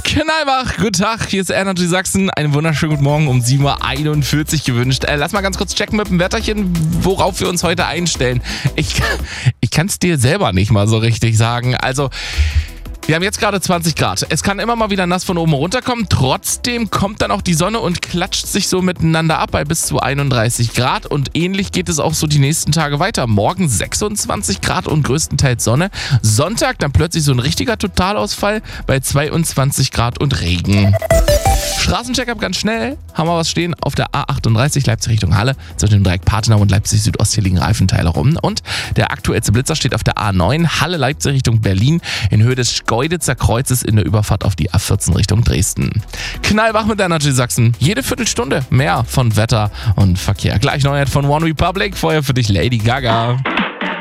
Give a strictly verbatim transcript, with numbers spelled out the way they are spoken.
Knallwach, guten Tag, hier ist Energy Sachsen. Einen wunderschönen guten Morgen um sieben Uhr einundvierzig gewünscht. Äh, lass mal ganz kurz checken mit dem Wetterchen, worauf wir uns heute einstellen. Ich, ich kann es dir selber nicht mal so richtig sagen. Also, wir haben jetzt gerade zwanzig Grad. Es kann immer mal wieder nass von oben runterkommen. Trotzdem kommt dann auch die Sonne und klatscht sich so miteinander ab bei bis zu einunddreißig Grad. Und ähnlich geht es auch so die nächsten Tage weiter. Morgen sechsundzwanzig Grad und größtenteils Sonne. Sonntag dann plötzlich so ein richtiger Totalausfall bei zweiundzwanzig Grad und Regen. Straßencheckup ganz schnell. Haben wir was stehen auf der A achtunddreißig Leipzig Richtung Halle. Zwischen dem Dreieck Partenau und Leipzig Südost hier liegen Reifenteile rum. Und der aktuellste Blitzer steht auf der A neun Halle Leipzig Richtung Berlin in Höhe des Schkeuditzer Kreuzes in der Überfahrt auf die A vierzehn Richtung Dresden. Knallwach mit Energy Sachsen. Jede Viertelstunde mehr von Wetter und Verkehr. Gleich Neuheit von One Republic. Vorher für dich Lady Gaga.